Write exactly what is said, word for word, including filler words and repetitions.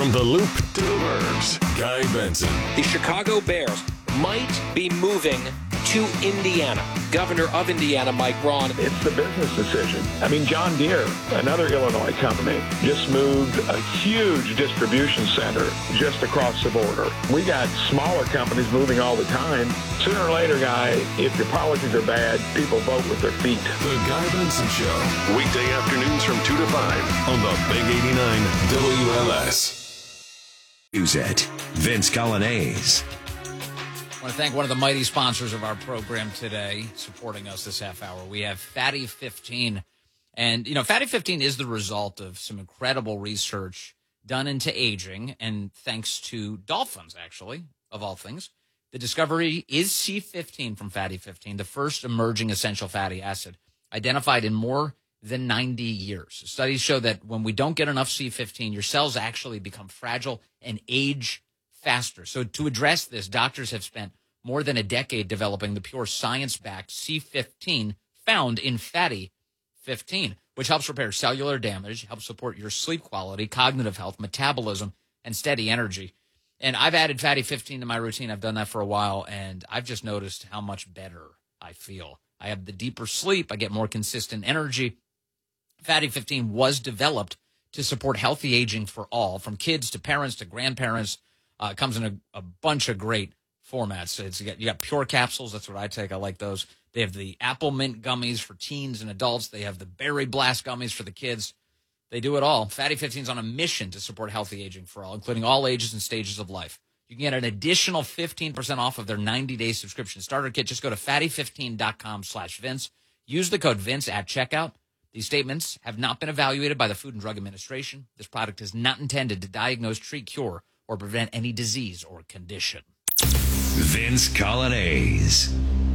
From the Loop to the Burbs, Guy Benson. The Chicago Bears might be moving to Indiana. Governor of Indiana, Mike Braun. It's the business decision. I mean, John Deere, another Illinois company, just moved a huge distribution center just across the border. We got smaller companies moving all the time. Sooner or later, Guy, if your policies are bad, people vote with their feet. The Guy Benson Show. Weekday afternoons from two to five on the Big eighty-nine W L S. News at Vince Coglianese. I want to thank one of the mighty sponsors of our program today, supporting us this half hour. We have Fatty fifteen. And, you know, Fatty fifteen is the result of some incredible research done into aging. And thanks to dolphins, actually, of all things, the discovery is C fifteen from Fatty fifteen, the first emerging essential fatty acid identified in more than ninety years. Studies show that when we don't get enough C fifteen, your cells actually become fragile and age faster. So to address this, doctors have spent more than a decade developing the pure science-backed C fifteen found in Fatty fifteen, which helps repair cellular damage, helps support your sleep quality, cognitive health, metabolism, and steady energy. And I've added Fatty fifteen to my routine. I've done that for a while, and I've just noticed how much better I feel. I have the deeper sleep. I get more consistent energy. Fatty fifteen was developed to support healthy aging for all, from kids to parents to grandparents. Uh, it comes in a, a bunch of great formats. It's, you, got, you got pure capsules. That's what I take. I like those. They have the apple mint gummies for teens and adults. They have the berry blast gummies for the kids. They do it all. Fatty fifteen is on a mission to support healthy aging for all, including all ages and stages of life. You can get an additional fifteen percent off of their ninety-day subscription starter kit. Just go to fatty fifteen dot com slash Vince. Use the code Vince at checkout. These statements have not been evaluated by the Food and Drug Administration. This product is not intended to diagnose, treat, cure, or prevent any disease or condition. Vince Coglianese.